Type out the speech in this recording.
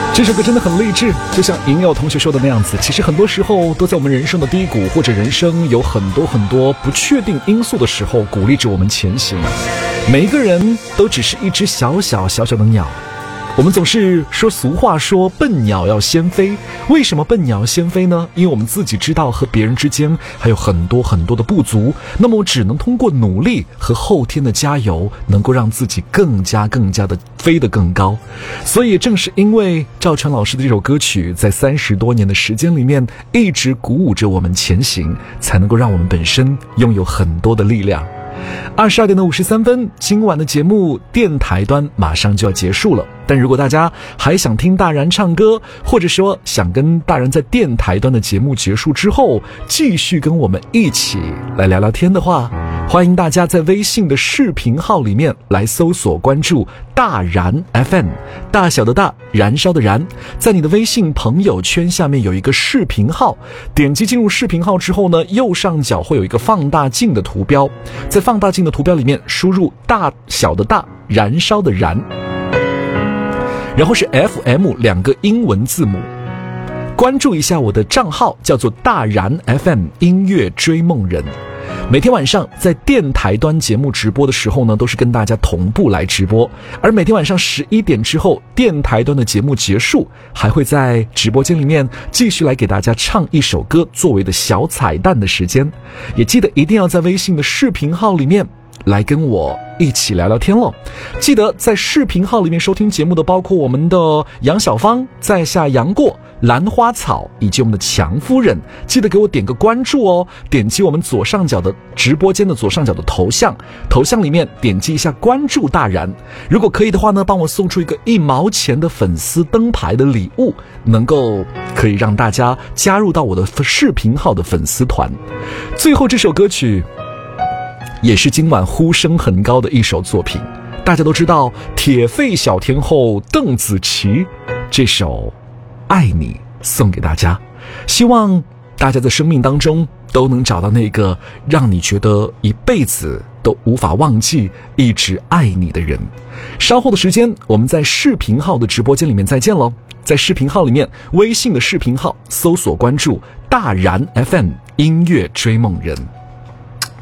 这首歌真的很励志，就像莹友同学说的那样子，其实很多时候都在我们人生的低谷，或者人生有很多不确定因素的时候，鼓励着我们前行。每一个人都只是一只小的鸟。我们总是说俗话说笨鸟要先飞，为什么笨鸟要先飞呢？因为我们自己知道和别人之间还有很多的不足，那么只能通过努力和后天的加油，能够让自己更加的飞得更高。所以正是因为赵传老师的这首歌曲在30多年的时间里面一直鼓舞着我们前行，才能够让我们本身拥有很多的力量。22点53分，今晚的节目电台端马上就要结束了，但如果大家还想听大然唱歌，或者说想跟大然在电台端的节目结束之后继续跟我们一起来聊聊天的话，欢迎大家在微信的视频号里面来搜索关注大然 FM， 大小的大，燃烧的燃，在你的微信朋友圈下面有一个视频号，点击进入视频号之后呢，右上角会有一个放大镜的图标，在放大镜的图标里面输入大小的大，燃烧的燃，然后是 FM 2个英文字母，关注一下我的账号，叫做大然 FM 音乐追梦人。每天晚上在电台端节目直播的时候呢，都是跟大家同步来直播，而每天晚上11点之后，电台端的节目结束，还会在直播间里面继续来给大家唱一首歌作为的小彩蛋的时间。也记得一定要在微信的视频号里面来跟我一起聊聊天咯。记得在视频号里面收听节目的包括我们的杨小芳、在下杨过、兰花草以及我们的强夫人，记得给我点个关注哦。点击我们左上角的直播间的左上角的头像里面点击一下关注大然，如果可以的话呢，帮我送出一个1毛钱的粉丝灯牌的礼物，可以让大家加入到我的视频号的粉丝团。最后这首歌曲也是今晚呼声很高的一首作品，大家都知道铁肺小天后邓紫棋，这首爱你送给大家，希望大家在生命当中都能找到那个让你觉得一辈子都无法忘记一直爱你的人。稍后的时间我们在视频号的直播间里面再见咯，在视频号里面微信的视频号搜索关注大然 FM 音乐追梦人。